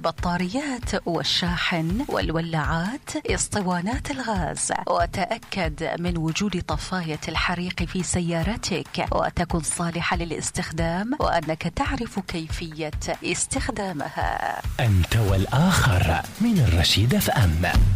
البطاريات والشاحن والولاعات، اسطوانات الغاز. وتأكد من وجود طفاية الحريق في سيارتك وتكن صالحة للاستخدام وأنك تعرف كيفية استخدامها. أنت والآخر من الرشيد FM.